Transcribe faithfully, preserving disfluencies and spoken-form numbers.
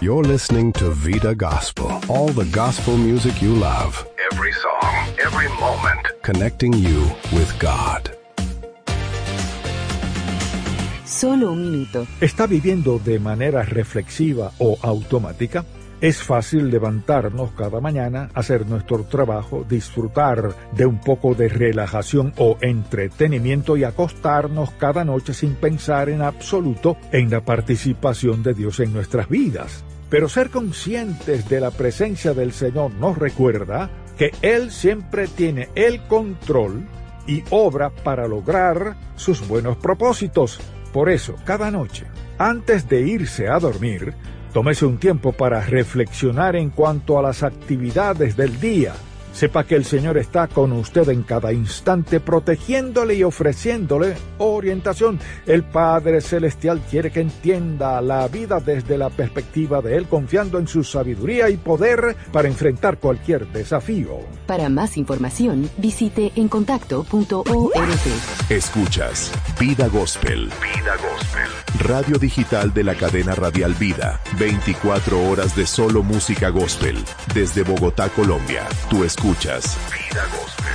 You're listening to Vida Gospel, all the gospel music you love. Every song, every moment, connecting you with God. Solo un minuto. ¿Está viviendo de manera reflexiva o automática? Es fácil levantarnos cada mañana, hacer nuestro trabajo, disfrutar de un poco de relajación o entretenimiento y acostarnos cada noche sin pensar en absoluto en la participación de Dios en nuestras vidas. Pero ser conscientes de la presencia del Señor nos recuerda que Él siempre tiene el control y obra para lograr sus buenos propósitos. Por eso, cada noche, antes de irse a dormir, tómese un tiempo para reflexionar en cuanto a las actividades del día. Sepa que el Señor está con usted en cada instante, protegiéndole y ofreciéndole orientación. El Padre Celestial quiere que entienda la vida desde la perspectiva de Él, confiando en su sabiduría y poder para enfrentar cualquier desafío. Para más información, visite encontacto punto org. Escuchas Vida Gospel. Vida Gospel. Radio digital de la cadena radial Vida. veinticuatro horas de solo música gospel. Desde Bogotá, Colombia. Tú escuchas Vida Gospel.